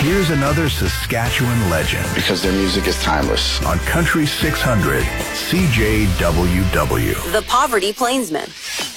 here's another Saskatchewan legend. Because their music is timeless. On Country 600, CJWW. The Poverty Plainsman.